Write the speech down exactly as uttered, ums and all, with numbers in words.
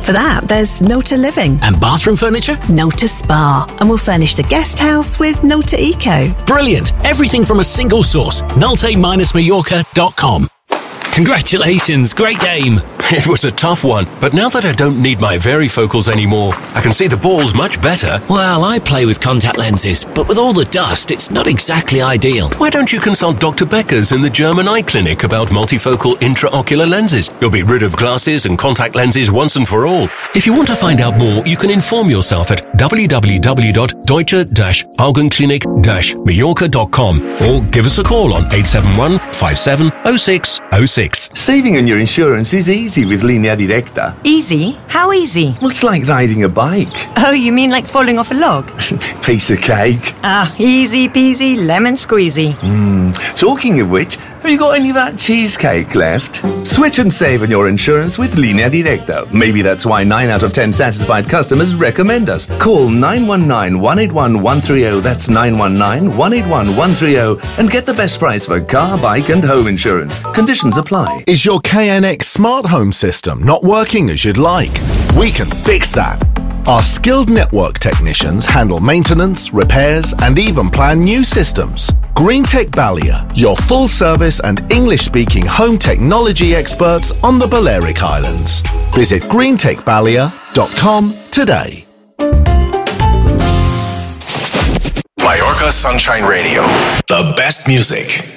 For that, there's Nota Living. And bathroom furniture? Nota Spa. And we'll furnish the guest house with Nota Eco. Brilliant. Everything from a single source. Nolte Mallorca dot com. Congratulations, great game. It was a tough one, but now that I don't need my varifocals anymore, I can see the balls much better. Well, I play with contact lenses, but with all the dust, it's not exactly ideal. Why don't you consult Doctor Beckers in the German Eye Clinic about multifocal intraocular lenses? You'll be rid of glasses and contact lenses once and for all. If you want to find out more, you can inform yourself at w w w dot deutsche augenklinik mallorca dot com or give us a call on eight seven one, five seven oh six oh six. Saving on your insurance is easy with Linea Directa. Easy? How easy? Well, it's like riding a bike. Oh, you mean like falling off a log? Piece of cake. Ah, easy peasy lemon squeezy. Mm. Talking of which, have you got any of that cheesecake left? Switch and save on your insurance with Linea Directa. Maybe that's why nine out of ten satisfied customers recommend us. Call nine one nine, one eight one, one three zero, that's nine one nine, one eight one, one three zero, and get the best price for car, bike and home insurance. Conditions apply. Is your K N X smart home system not working as you'd like? We can fix that. Our skilled network technicians handle maintenance, repairs, and even plan new systems. GreenTech Balia, your full-service and English-speaking home technology experts on the Balearic Islands. Visit green tech balia dot com today. Mallorca Sunshine Radio. The best music.